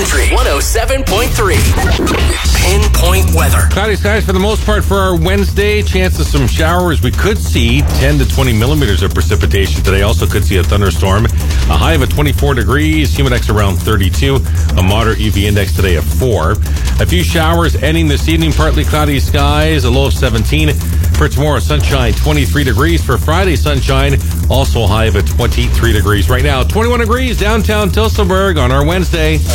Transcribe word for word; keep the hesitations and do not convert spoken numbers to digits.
Country one oh seven point three. Pinpoint weather. Cloudy skies for the most part for our Wednesday. Chance of some showers. We could see ten to twenty millimeters of precipitation today. Also could see a thunderstorm. A high of twenty-four degrees. Humidex around thirty-two. A moderate U V index today of four. A few showers ending this evening. Partly cloudy skies. A low of seventeen. For tomorrow, sunshine, twenty-three degrees. For Friday, sunshine, also a high of twenty-three degrees. Right now, twenty-one degrees downtown Tillsonburg on our Wednesday.